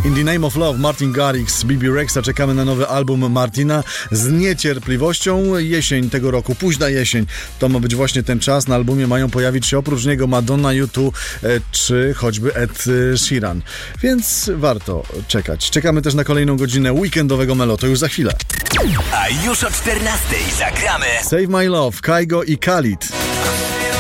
In the Name of Love, Martin Garrix, Bibi Rexa. Czekamy na nowy album Martina z niecierpliwością. Jesień tego roku, późna jesień, to ma być właśnie ten czas. Na albumie mają pojawić się oprócz niego Madonna, U2 czy choćby Ed Sheeran. Więc warto czekać. Czekamy też na kolejną godzinę weekendowego Melo. To już za chwilę. A już o 14:00 zagramy Save My Love, Kygo i Khalid.